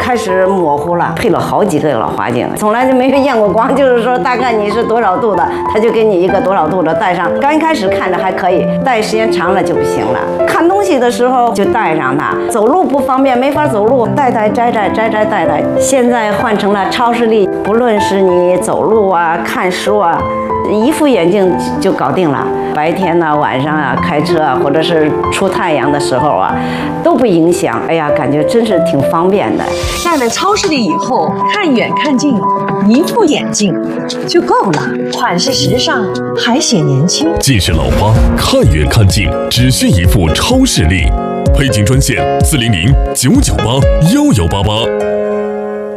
开始模糊了，配了好几个老花镜，从来就没有验过光，就是说大概你是多少度的，他就给你一个多少度的戴上。刚一开始看着还可以，戴时间长了就不行了。看东西的时候就戴上它，走路不方便，没法走路，戴戴摘摘摘摘戴戴。现在换成了超视力，不论是你走路啊、看书啊，一副眼镜就搞定了。白天呢、晚上啊，开车啊，或者是出太阳的时候啊，都不影响。哎呀，感觉真是挺方便的。 戴了超视力以后，看远看近，一副眼镜就够了，款式时尚，还显年轻。 近视老花，看远看近，只需一副超视力。配镜专线：400-998-1188。